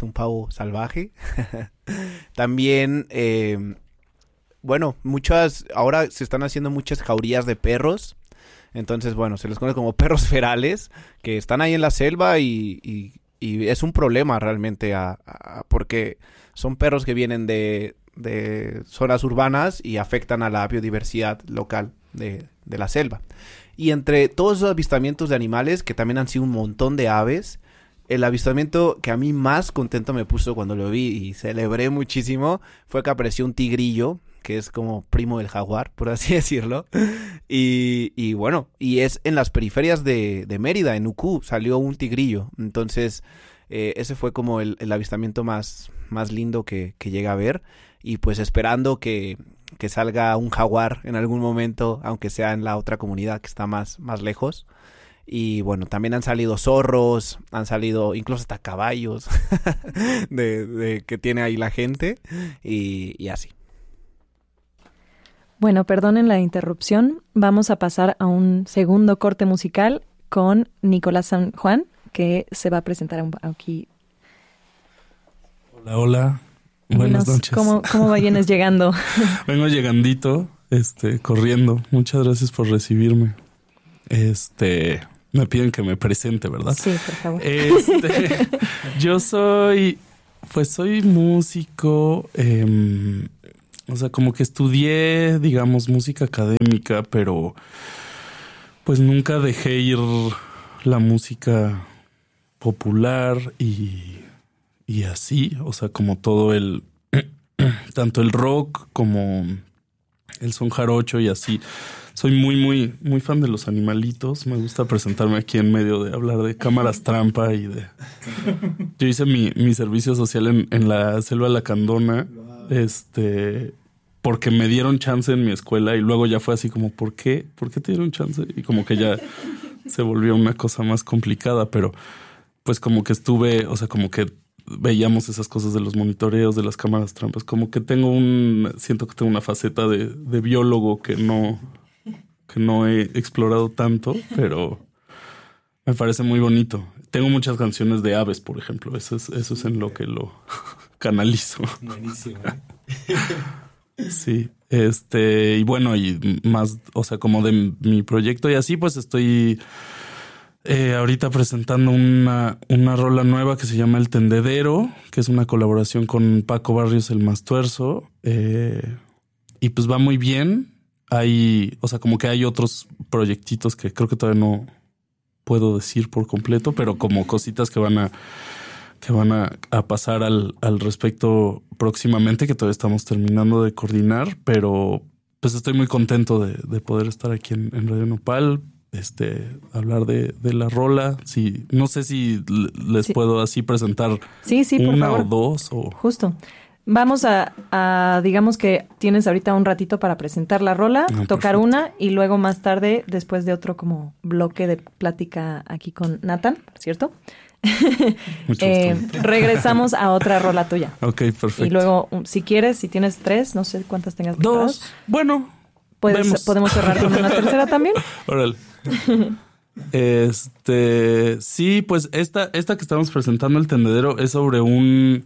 es un pavo salvaje. También, bueno, ahora se están haciendo muchas jaurías de perros. Entonces, bueno, se les conoce como perros ferales, que están ahí en la selva y es un problema realmente porque son perros que vienen de zonas urbanas y afectan a la biodiversidad local de la selva. Y entre todos esos avistamientos de animales, que también han sido un montón de aves, el avistamiento que a mí más contento me puso cuando lo vi y celebré muchísimo fue que apareció un tigrillo, que es como primo del jaguar, por así decirlo. Y bueno, y es en las periferias de Mérida, en Ucú, salió un tigrillo. Entonces, ese fue como el avistamiento más lindo que llegué a ver. Y pues esperando que salga un jaguar en algún momento, aunque sea en la otra comunidad que está más lejos. Y bueno, también han salido zorros, han salido incluso hasta caballos de que tiene ahí la gente y así. Bueno, perdonen la interrupción. Vamos a pasar a un segundo corte musical con Nicolás San Juan, que se va a presentar aquí. Hola, hola. Buenas noches. ¿Cómo vienes llegando? Vengo llegandito, corriendo. Muchas gracias por recibirme. Me piden que me presente, ¿verdad? Sí, por favor. Yo soy músico. O sea, como que estudié, digamos, música académica, pero pues nunca dejé ir la música popular y así. O sea, como todo tanto el rock como el son jarocho y así. Soy muy, muy, muy fan de los animalitos. Me gusta presentarme aquí en medio de hablar de cámaras trampa y de... Yo hice mi servicio social en la Selva Lacandona. Porque me dieron chance en mi escuela y luego ya fue así como, ¿por qué? ¿Por qué te dieron chance? Y como que ya se volvió una cosa más complicada, pero pues como que estuve, o sea, como que veíamos esas cosas de los monitoreos, de las cámaras trampas, como que siento que tengo una faceta de biólogo que no he explorado tanto, pero me parece muy bonito. Tengo muchas canciones de aves, por ejemplo, eso es en lo que lo canalizo. Buenísimo. Sí, y bueno, y más, o sea, como de mi proyecto y así, pues estoy ahorita presentando una rola nueva que se llama El Tendedero, que es una colaboración con Paco Barrios el Mastuerzo, y pues va muy bien. O sea, como que hay otros proyectitos que creo que todavía no puedo decir por completo, pero como cositas que van a pasar al respecto próximamente, que todavía estamos terminando de coordinar, pero pues estoy muy contento de poder estar aquí en Radio Nopal, hablar de la rola. Sí, no sé si les puedo así presentar una por favor. O dos. Justo. Vamos a digamos que tienes ahorita un ratito para presentar la rola, tocar perfecto. Una y luego más tarde, después de otro como bloque de plática aquí con Nathan, ¿cierto? Regresamos a otra rola tuya. Ok, perfecto. Y luego, si quieres, si tienes 3, no sé cuántas tengas. Dos. Preparadas. Bueno, ¿podemos cerrar con una tercera también? Órale. Sí, pues esta que estamos presentando, El Tendedero, es sobre un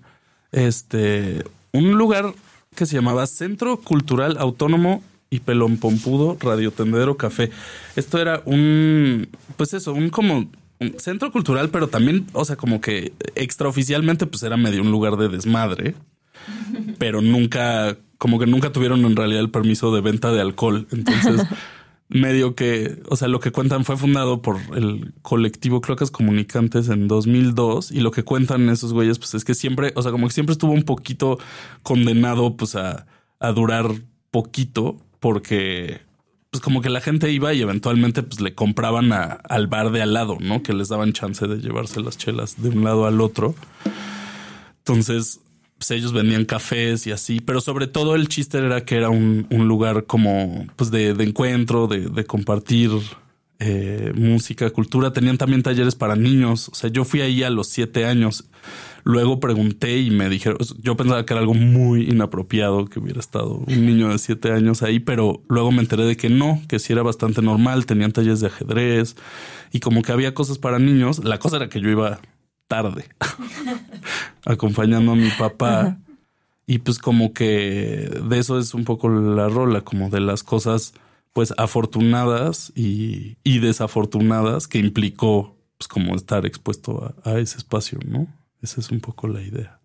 lugar que se llamaba Centro Cultural Autónomo y Pelón Pompudo Radio Tendedero Café. Esto era un centro cultural, pero también, o sea, como que extraoficialmente pues era medio un lugar de desmadre, pero nunca tuvieron en realidad el permiso de venta de alcohol. Entonces, medio que, o sea, lo que cuentan fue fundado por el colectivo Cloacas Comunicantes en 2002 y lo que cuentan esos güeyes pues es que siempre, o sea, como que siempre estuvo un poquito condenado pues a durar poquito porque pues como que la gente iba y eventualmente pues le compraban al bar de al lado, ¿no? Que les daban chance de llevarse las chelas de un lado al otro. Entonces, pues ellos vendían cafés y así, pero sobre todo el chiste era que era un lugar como pues de encuentro, de compartir música, cultura. Tenían también talleres para niños. O sea, yo fui ahí a los 7 años. Luego pregunté y me dijeron, yo pensaba que era algo muy inapropiado que hubiera estado un niño de 7 años ahí, pero luego me enteré de que no, que sí era bastante normal. Tenían talleres de ajedrez y como que había cosas para niños. La cosa era que yo iba tarde acompañando a mi papá. Y pues como que de eso es un poco la rola, como de las cosas pues afortunadas y desafortunadas que implicó pues como estar expuesto a ese espacio, ¿no? Esa es un poco la idea.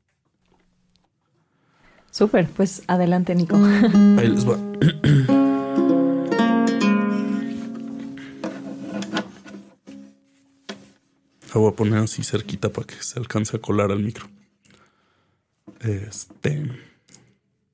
Súper, pues adelante, Nico. Ahí les va. La voy a poner así cerquita para que se alcance a colar al micro.